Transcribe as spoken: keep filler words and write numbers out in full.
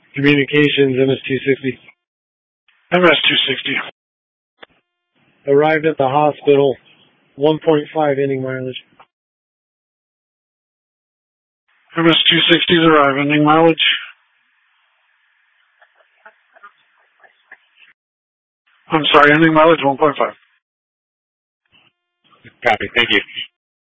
Communications, M S two sixty. M S two sixty. Arrived at the hospital, one point five ending mileage. M S two sixty's arrived, ending mileage. I'm sorry, ending mileage one point five. Copy, thank you.